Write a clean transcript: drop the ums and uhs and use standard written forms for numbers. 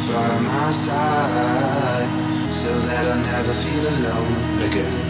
by my side so that I never feel alone again.